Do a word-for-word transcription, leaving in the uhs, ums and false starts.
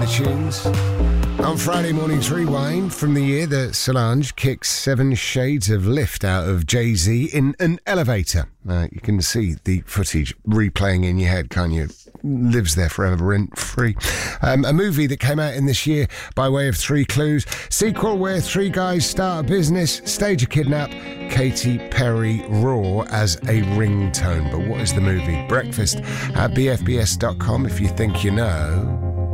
the tunes. On Friday morning's Rewind, from the year that Solange kicks Seven Shades of Lift out of Jay-Z in an elevator. Uh, you can see the footage replaying in your head, can't you? Lives there forever, rent-free. Um, a movie that came out in this year by way of Three Clues. Sequel where three guys start a business, stage a kidnap, Katy Perry Raw as a ringtone. But what is the movie? Breakfast at b f b s dot com if you think you know.